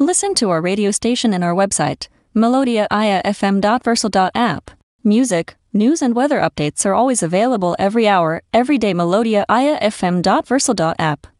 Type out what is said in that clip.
listen to our radio station and our website, melodiaIAFM.versal.app. Music, news and weather updates are always available every hour, every day. melodiaIAFM.versal.app.